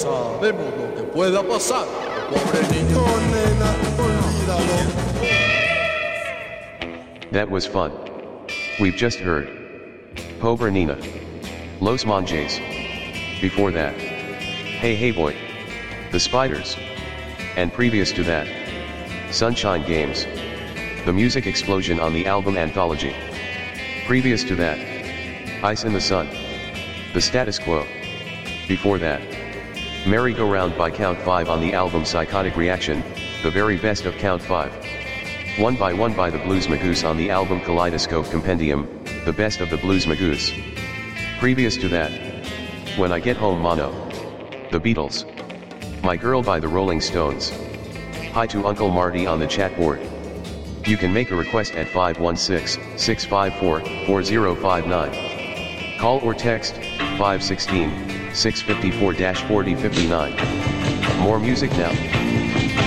sabemos lo que pueda pasar. Pobre niño. No, nena, olvídalo. That was fun. We've just heard Pobre Nina, Los Monjes. Before that, Hey Hey Boy, The Spiders. And previous to that, Sunshine Games, the music explosion on the album Anthology. Previous to that, Ice in the Sun, The Status Quo. Before that, Merry Go Round by Count 5 on the album Psychotic Reaction, the very best of Count 5. One by the Blues Magoose on the album Kaleidoscope Compendium, the best of the Blues Magoose. Previous to that, When I Get Home Mono, The Beatles. My Girl by the Rolling Stones. Hi to Uncle Marty on the chat board. You can make a request at 516-654-4059. Call or text 516-654-4059. More music now.